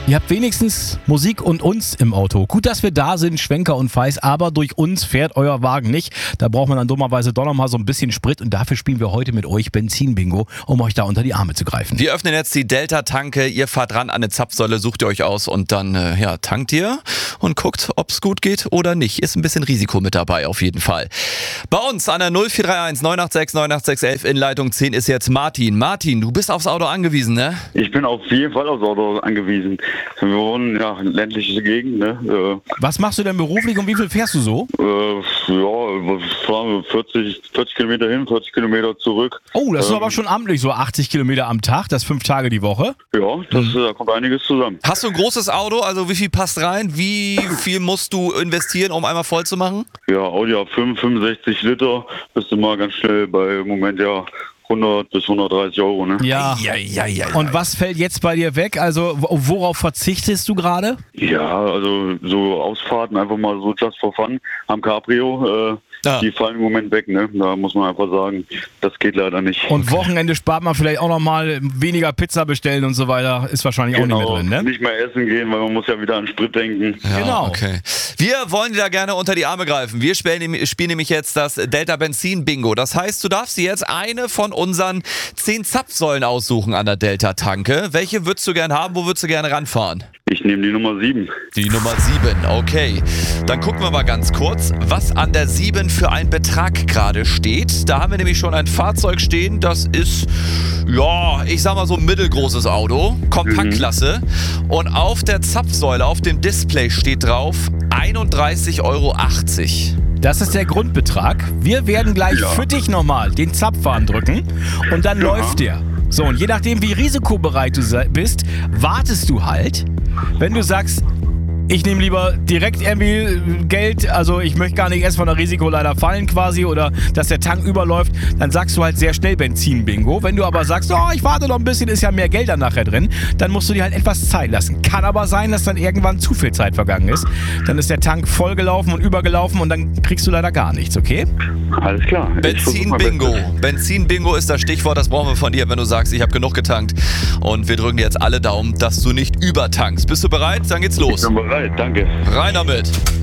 Ihr habt wenigstens Musik und uns im Auto. Gut, dass wir da sind, Schwenker und Feis, aber durch uns fährt euer Wagen nicht. Da braucht man dann dummerweise doch nochmal so ein bisschen Sprit und dafür spielen wir heute mit euch Benzin-Bingo, um euch da unter die Arme zu greifen. Wir öffnen jetzt die Delta-Tanke, ihr fahrt ran an eine Zapfsäule, sucht ihr euch aus und dann tankt ihr und guckt, ob es gut geht oder nicht. Ist ein bisschen Risiko mit dabei auf jeden Fall. Bei uns an der 0431 986 986 11 in Leitung 10 ist jetzt Martin. Martin, du bist aufs Auto angewiesen, ne? Ich bin auf jeden Fall aufs Auto angewiesen. Wir wohnen in ländliche Gegend, ne? Was machst du denn beruflich und wie viel fährst du so? Fahren wir 40 Kilometer hin, 40 Kilometer zurück. Oh, das ist aber schon amtlich, so 80 Kilometer am Tag, das 5 Tage die Woche. Ja, da kommt einiges zusammen. Hast du ein großes Auto, also wie viel passt rein? Wie viel musst du investieren, um einmal voll zu machen? Ja, Audi A5, 65 Liter, bist du mal ganz schnell bei im Moment 100 bis 130 Euro, ne? Ja. Und was fällt jetzt bei dir weg? Also worauf verzichtest du gerade? Ja, also so Ausfahrten einfach mal so just for fun am Cabrio, die fallen im Moment weg, ne? Da muss man einfach sagen, das geht leider nicht. Und Wochenende spart man vielleicht auch nochmal weniger Pizza bestellen und so weiter, ist wahrscheinlich auch nicht mehr drin, ne? Nicht mehr essen gehen, weil man muss ja wieder an Sprit denken. Ja, genau. Okay. Wir wollen dir da gerne unter die Arme greifen. Wir spielen nämlich jetzt das Delta Benzin Bingo. Das heißt, du darfst dir jetzt eine von unseren 10 Zapfsäulen aussuchen an der Delta Tanke. Welche würdest du gerne haben? Wo würdest du gerne ranfahren? Ich nehme die Nummer 7. Die Nummer 7, okay. Dann gucken wir mal ganz kurz, was an der 7 für ein Betrag gerade steht. Da haben wir nämlich schon ein Fahrzeug stehen, das ist, ich sag mal so ein mittelgroßes Auto, Kompaktklasse. Und auf der Zapfsäule, auf dem Display steht drauf 31,80 Euro. Das ist der Grundbetrag. Wir werden gleich für dich nochmal den Zapfhahn drücken und dann läuft der. So, und je nachdem, wie risikobereit du bist, wartest du halt. Wenn du sagst, ich nehme lieber direkt irgendwie Geld, also ich möchte gar nicht erst von der Risiko leider fallen quasi oder dass der Tank überläuft, dann sagst du halt sehr schnell Benzin-Bingo. Wenn du aber sagst, ich warte noch ein bisschen, ist ja mehr Geld dann nachher drin, dann musst du dir halt etwas Zeit lassen. Kann aber sein, dass dann irgendwann zu viel Zeit vergangen ist. Dann ist der Tank vollgelaufen und übergelaufen und dann kriegst du leider gar nichts, okay? Alles klar. Benzin-Bingo. Benzin-Bingo ist das Stichwort, das brauchen wir von dir, wenn du sagst, ich habe genug getankt. Und wir drücken dir jetzt alle Daumen, dass du nicht übertankst. Bist du bereit? Dann geht's los. Ich bin bereit, danke. Rein damit.